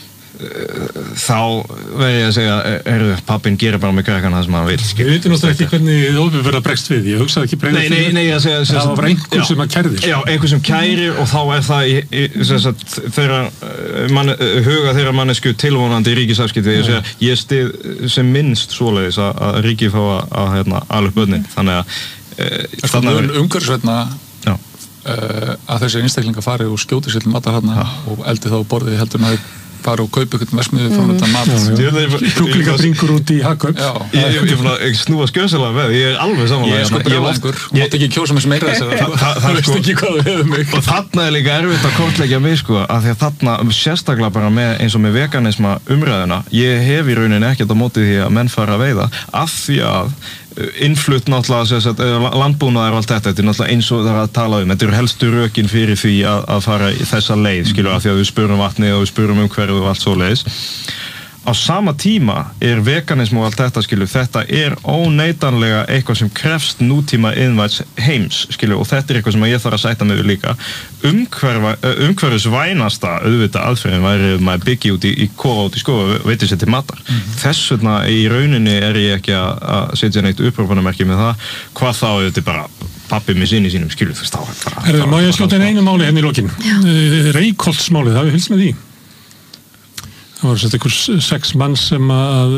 þá veið ég að segja er, pappin gerir bara með krakkana það sem hann vil Við veitum náttúrulega ekki hvernig þið ofurverða bregst við ég hugsaði ekki bregða nei, nei, nei, ég segja, það var bara einhver sem að kærðir Já, einhver sem kærir og þá er það í, í, sagt, þeirra, man, huga þeirra mannesku tilvonandi ríkisafskipti ég segja, ég stið sem minnst svoleiðis að, að ríki fá að, að hérna, alveg börnin þannig að e, þannig að umhverfisveitna uh, að þessi einstaklinga fari og skjóti sér til matar hérna og eldi þá borðið heldur náðu fara og kaupa eitthvað versmiðu frá þetta mat Kjúklinga bringur út í Hagkaup Ég er snúa skjösalega með ég er alveg samanlega Ég er sko brjálæðingur, mátt ekki kjósa með sem meira þessar þú veist ekki hvað þú hefur mig og þarna er líka erfitt að kortleggja mig sko af því að þarna, sérstaklega bara með eins og með veganisma umræðuna ég hef í rauninni ekkert á móti því að menn fara að veiða af því að innflutt náttúrulega landbúnaðar og allt þetta, þetta er náttúrulega eins og það er að tala um þetta eru helstu rökin fyrir því að, að fara í þessa leið, skilur, af því að við spurum vatni og við spurum umhverfið og allt svoleiðis á sama tíma er veganism og allt þetta skilur, þetta er óneitanlega eitthvað sem krefst nútíma iðnvæts heims skilur og þetta er eitthvað sem ég þarf að sætta mig við líka umhverfa, umhverfisvænasta auðvitað aðferðin væri maður byggja út í, í kofa út í skofa veitir sér til matar mm-hmm. þess vegna í rauninni er ég ekki að, að setja neitt upprópunamerki með það hvað þá auðvitað bara pappi með sinni sínum skilur þú stáð bara má ég skjóta einu máli henni í lokin Reykholtsmálið, það við fylgst með því það voru sett einhver sex mann sem að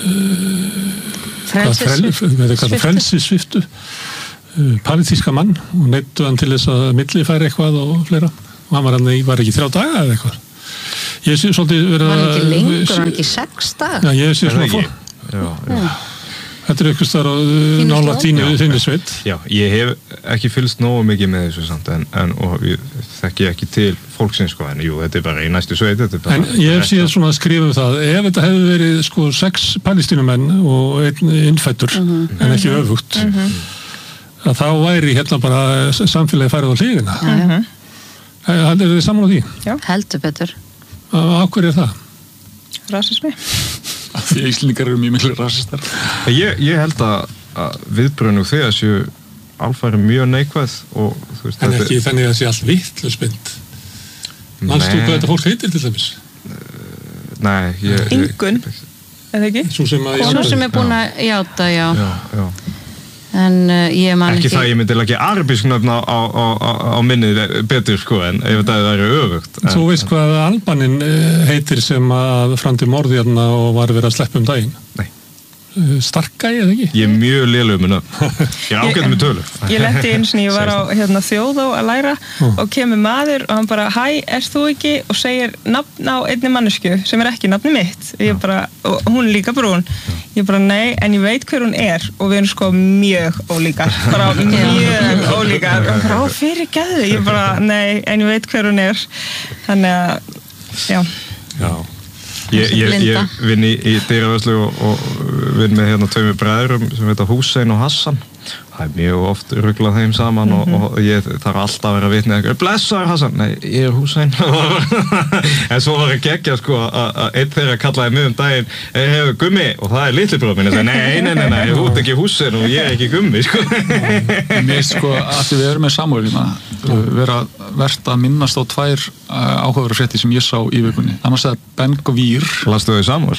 frelsissviftu frelsissviftu politíska mann og neyddu hann til þess að millifæra eitthvað og fleira og hann var hann í, var ekki þrjá daga eða eitthvað ég sé svolítið verið að var ekki lengur, var ekki sex daga já, ég sé svona fór já, já. Þetta er eitthvað starf á nála tínu þinni sveit já, ég hef ekki fylgst nógu mikið með þessu samt en, en og ég þekki ekki til fólksins sko en jú, þetta er bara í næstu sveit bara, en ég hef síðan svona að skrifa um það ef þetta hefði verið sko sex palestínumenn og einn innfættur mm-hmm. en ekki öfugt mm-hmm. að þá væri hérna bara samfélagi færið á hliðina mm-hmm. er þið saman á því? Já, heldur betur Á hverju er það? Rasismi Því að Íslendingar eru mjög miklu rasistar ég, ég held að, að viðbröðnu þegar séu alfæri mjög neikvæð og þú veist en ekki þetta... þannig að það sé allt vitlausbind mannstu hvað þetta fólk heitir til dæmis nei ég, Ingunn, er það ekki? Svo sem, Svo sem er búin að játa, já, já, já. En uh, ég man ekki ekki það ég myndi ekki arabisk nöfn á, á, á, á minnið betur sko en ef það er öfugt Þú veist hvað Albanin heitir sem að frandi morði hérna og var verið að sleppa um daginn Nei Starkæ eða ekki? Ég er mjög lélegur með nöfn Ég er ágætt með tölur Ég lenti eins og ég var á hérna, Þjóðó að læra uh. og kemur maður og hann bara hæ, erst þú ekki? Og segir nafn á einni mannesku sem er ekki nafni mitt ég bara, og hún er líka brún ég bara nei, en ég veit hver hún er og við erum sko mjög ólíkar bara mjög ólíkar og bara fyrir gæðu, ég bara nei, en ég veit hver hún er þannig að, já Já Ég, ég, ég vinn í, í dýravörslu og, og vinn með hérna tveimur bræðurum sem heita Húsein og Hassan það er mjög oft ruglað þeim saman mm-hmm. og, og ég þarf alltaf að vera vitni eitthvað blessaður Hassan, nei ég er Húsein en svo var ég geggja sko að einn þeirra kallaði mig um daginn ég hefur gummi og það er litli bróð minn og það er nei, nei, nei, nei, ég hút ekki Húsein og ég er ekki gummi sko Mér sko að því við erum með Samúelina vera verðt að minnast á tvær áhugaverðar fréttir sem ég sá í vikunni annars er Ben Gvir Lastu þau Samúel?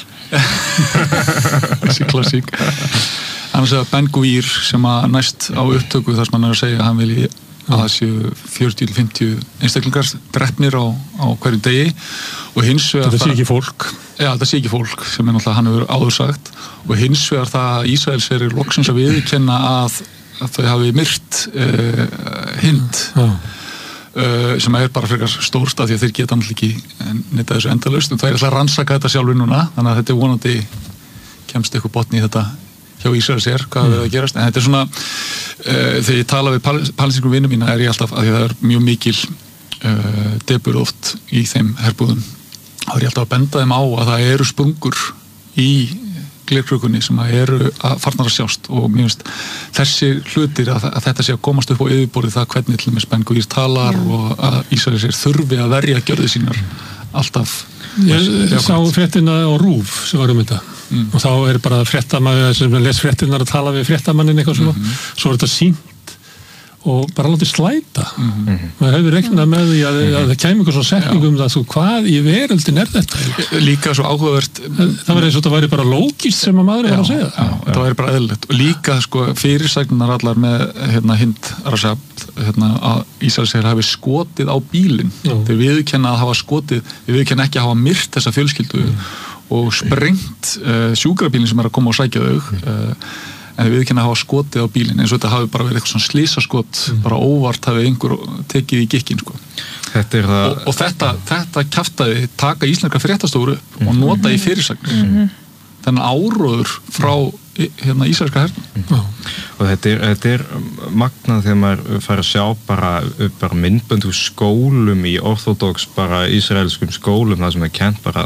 Þessi klassík annars er Ben Gvir sem að næst á upptöku þar sem hann er að segja að hann vilji að það séu fjörutíu til fimmtíu einstaklingar drepnir á, á hverju degi og hins vegar þetta sé ekki fólk já þetta sé ekki fólk sem er náttúrulega hann hefur áður sagt og hins vegar það að Ísraels er loksins að viðurkenna að, að þau hafi myrt uh, hind já Uh, sem er bara frekar stórst af því að þeir geta náttúrulega ekki neitt þessu endalaust og það er alltaf að rannsaka þetta sjálfur núna þannig að þetta er vonandi kemst eitthvað botni í þetta hjá Ísraels er hvað mm. það gerast en þetta er svona uh, þegar ég tala við pal palestínskum vinum mína er ég alltaf að því að það er mjög mikil uh, debur oft í þeim herbúðum þá er ég alltaf að benda þeim á að það eru sprungur í glerkrökunni sem að eru að farnar að sjást og mér finnst þessi hlutir að, að þetta sé að komast upp á yfirborðið það hvernig til með Ben Gvir talar mm. og að Ísraels er þurfi að verja gjörðir sínar alltaf Ég sá fréttina á RÚV sem var um þetta mm. og þá er bara fréttamaður sem les fréttinar að tala við fréttamannin eitthvað svona mm -hmm. svo er þetta sýnt og bara látið slæta mm -hmm. maður hefur reiknað með því að, að það kemur eitthvað svona setning um það, svo hvað í veröldin er þetta? Líka svo áhugavert það, það var eins og þetta væri bara lógist sem að maður er að segja já, já, það væri bara eðlilegt og líka sko fyrirsagnar allar með hérna Hind Rashab hérna að Ísraels er hafi skotið á bílinn þeir viðurkenna að hafa skotið þeir viðurkenna ekki að hafa myrt þessa fjölskyldu mm. og sprengt uh, sjúkrabílinn sem er að koma og sækja þau uh, en við viðurkenna að hafa skotið á bílinn eins og þetta hafi bara verið eitthvað svona slísaskot mm. bara óvart hafi einhver tekið í gikkin sko. Þetta er það og, og þetta, þetta kjaftaði taka íslenska fréttastofur mm. og nota í fyrirsagnir mm -hmm. þennan áróður frá hérna íslenska hernum mm. og þetta er, þetta er magnað þegar maður fær að sjá bara, bara myndbönd úr skólum í orthodox bara ísraelskum skólum það sem er kent bara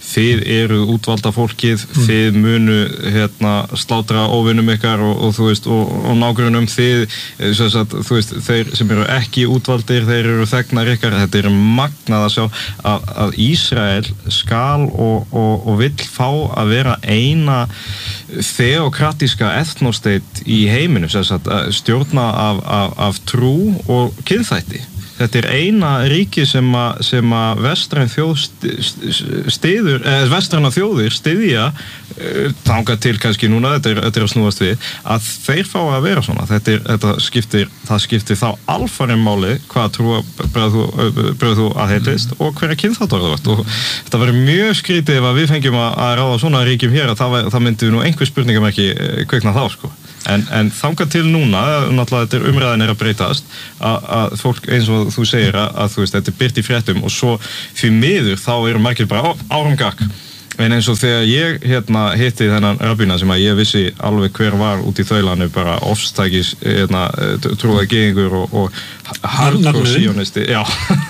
þið eru útvalda fólkið, mm. þið munu hérna, slátra óvinnum ykkar og, og þú veist, og, og nágrunum þið, sagt, þú veist, þeir sem eru ekki útvaldir, þeir eru þegnar ykkar, þetta er magnað að sjá að, að Ísrael skal og, og, og vill fá að vera eina þeokratíska ethnosteit í heiminum, sagt, stjórna af, af, af trú og kynþætti. Þetta er eina ríki sem að, sem að vestræn þjóð stiður, eða vestræna þjóðir stiðja þangað til kannski núna, þetta er, þetta er að snúast við, að þeir fá að vera svona. Þetta, er, þetta skiptir, það skiptir þá alfarinn máli hvað trúa bröðu þú að heitist og hverja kynþáttar þú ert. Og þetta verður mjög skrítið ef að við fengjum að, að ráða svona ríkjum hér að það, það myndi nú einhver spurningum ekki kveikna þá, sko. En, en þangað til núna, náttúrulega þetta er umræðin er að breytast, að, að fólk eins og þú segir að, að þú veist, þetta er byrt í fréttum og svo því miður þá eru margir bara árum gakk. En eins og þegar ég hérna hitti þennan rabbína sem að ég vissi alveg hver var út í þaulanu, bara ofstækis hérna, trúða gyðingur og, og hardcore síonisti, já.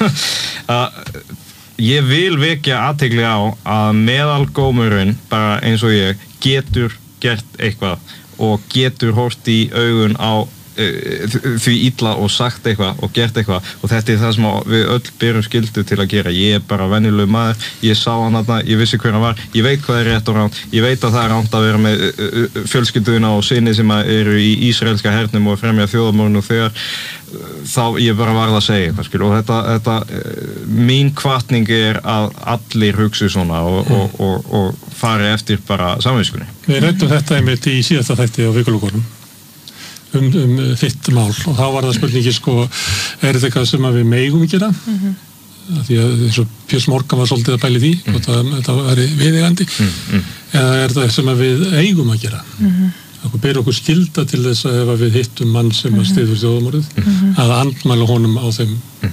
Ég vil vekja athygli á að meðalgómurinn, bara eins og ég, getur gert eitthvað og getur horft í augun á því illa og sagt eitthvað og gert eitthvað og þetta er það sem við öll berum skyldu til að gera. Ég er bara venjuleg maður, ég sá hann þarna, ég vissi hver hann var, ég veit hvað er rétt og ránt, ég veit að það er ránt að vera með fjölskylduna og syni sem eru í ísraelska hernum og fremja þjóðamorðinu og þegar þá ég bara varð að segja eitthvað, skil, og þetta, þetta mín hvatning er að allir hugsi svona og, og, og, og fari eftir bara samviskunni. Við ræddum þetta einmitt í síðasta þætti á Vikulogunum um, um þitt mál og þá var það spurningi sko, er þetta eitthvað sem við megum gera? Mm-hmm. Því að eins og Piers Morgan var svolítið að bæli því mm. og það, það væri viðeigandi mm, mm. eða er þetta sem við eigum að gera? Mm-hmm. Okkur ber okkur skylda til þess að ef við hittum mann sem að styður þjóðamorðið mm-hmm. að andmæla honum á þeim.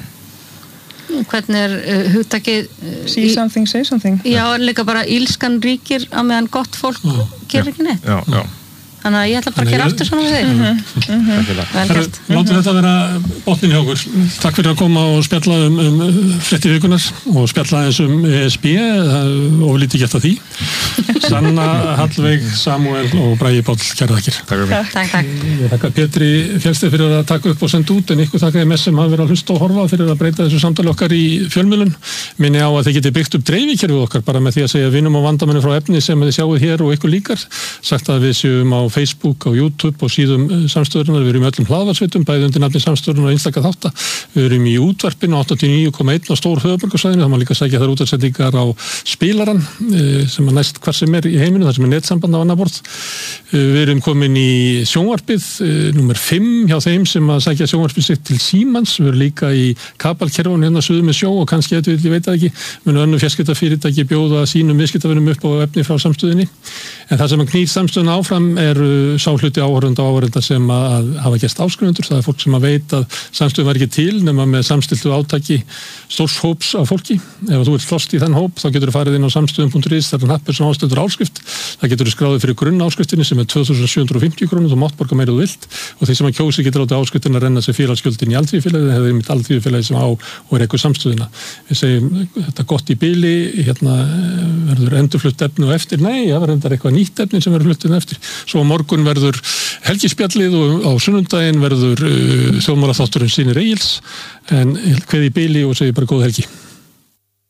Hvernig er uh, hugtakið uh, See something, say something. Já, líka bara ílskan ríkir á meðan gott fólk já. Gerir ekki neitt. Já, já. Þannig að ég ætla bara að gera aftur svona við þig. Mm-hmm. Mm-hmm. Látum þetta vera botnin hjá okkur. Takk fyrir að koma og spjalla um, um fréttir vikunar og spjalla eins um E S B og lítið gert að því. Sanna, Hallveig, Samuel og Bragi Páll, kæra þakkir. Takk fyrir mig. Takk, takk. Ég þakka Pétri Fjellsteð fyrir að taka upp og senda út en ykkur þakka M S sem hafa verið að hlusta og horfa fyrir að breyta þessu samtali okkar í fjölmiðlun. Minni á að þið geti byggt upp dreifikerfið okkar bara með því að segja vinum og vandamenni frá efni sem þið sjáuð hér og ykkur líkar. Sagt að við séum á Facebook, á YouTube og síðum samstöðunar. Við erum í öllum hlaðvarpsveitum, bæði undir nafni samstöðunar og einstaka þátta. Við erum í útvarpinu áttatíu og níu komma eitt á stór höfuðborgarsvæðinu. Það má líka sækja þar útvarpssendingar á spilaran sem er næst hvar sem er í heiminu, þar sem er netsamband á annað borð. Við erum komin í sjónvarpið númer fimm hjá þeim sem að sækja sjónvarpið sitt til Símans. Við erum líka í kabelkerfinu hérna suður með sjó og kannski eitthvað, ég veit það ekki, munu önnur fjarskiptafyrirtæki bjóða sínum viðskiptavinum upp á efni frá samstöðinni. En það sem að knýr samstöðuna áfram er sá hluti áhorfenda og áhorfenda sem að hafa gerst áskrifendur. Það er fólk sem að veit að samstöðun var ekki til nema með samstiltu átaki stórs hóps af fólki. Ef þú ert flost í þann hóp þá getur þú farið inn á samstöðun punktur is, það er hnappur sem ástendur áskrift. Það getur þú skráðið fyrir grunn áskriftinni sem er tvö þúsund sjö hundruð og fimmtíu krónur, þú mátt borga meira þú vilt og þeir sem að kjósi getur látið áskriftin að renna sér félagsgjöldin í Alþýðufélagið, það er mitt Alþýðufélagið sem á og rekur samstöðuna. Við segjum þetta gott í bili, hérna verður endurflutt efni og eftir, nei, það verður eitthvað nýtt efni sem verður flutt eftir. Svo á morgun verður helgispjallið og á sunnundaginn verður uh, þjóðmálaþátturinn Sýnir Egils en kveð í bili og segi bara góð helgi.